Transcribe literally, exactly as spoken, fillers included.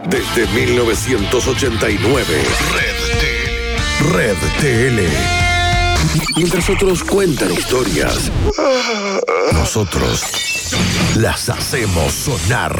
desde mil novecientos ochenta y nueve. Red T L. Red T L. Mientras otros cuentan historias, nosotros las hacemos sonar.